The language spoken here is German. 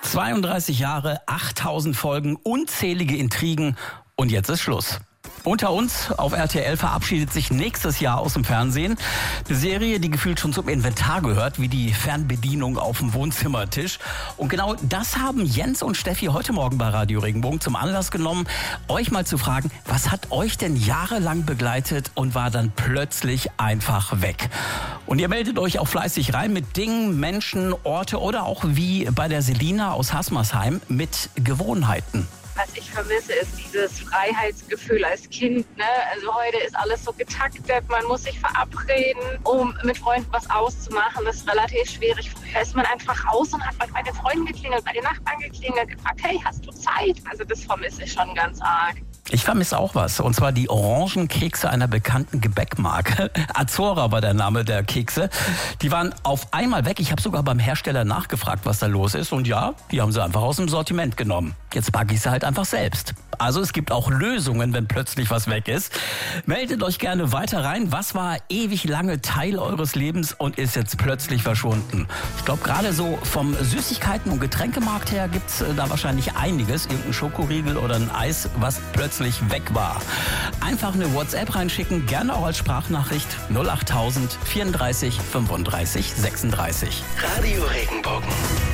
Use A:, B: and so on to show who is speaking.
A: 32 Jahre, 8000 Folgen, unzählige Intrigen und jetzt ist Schluss. Unter uns auf RTL verabschiedet sich nächstes Jahr aus dem Fernsehen eine Serie, die gefühlt schon zum Inventar gehört, wie die Fernbedienung auf dem Wohnzimmertisch. Und genau das haben Jens und Steffi heute Morgen bei Radio Regenbogen zum Anlass genommen, euch mal zu fragen, was hat euch denn jahrelang begleitet und war dann plötzlich einfach weg? Und ihr meldet euch auch fleißig rein mit Dingen, Menschen, Orte oder auch wie bei der Selina aus Hasmersheim mit Gewohnheiten.
B: Was ich vermisse, ist dieses Freiheitsgefühl als Kind. Ne? Also heute ist alles so getaktet, man muss sich verabreden, um mit Freunden was auszumachen. Das ist relativ schwierig. Früher ist man einfach raus und hat bei den Freunden geklingelt, bei den Nachbarn geklingelt, gefragt, hey, hast du Zeit? Also das vermisse ich schon ganz arg.
A: Ich vermisse auch was, und zwar die Orangenkekse einer bekannten Gebäckmarke. Azora war der Name der Kekse. Die waren auf einmal weg. Ich habe sogar beim Hersteller nachgefragt, was da los ist. Und ja, die haben sie einfach aus dem Sortiment genommen. Jetzt backe ich sie halt einfach selbst. Also es gibt auch Lösungen, wenn plötzlich was weg ist. Meldet euch gerne weiter rein. Was war ewig lange Teil eures Lebens und ist jetzt plötzlich verschwunden? Ich glaube, gerade so vom Süßigkeiten- und Getränkemarkt her gibt's da wahrscheinlich einiges. Irgendein Schokoriegel oder ein Eis, was plötzlich weg war. Einfach eine WhatsApp reinschicken, gerne auch als Sprachnachricht 08000 34 35 36.
C: Radio Regenbogen.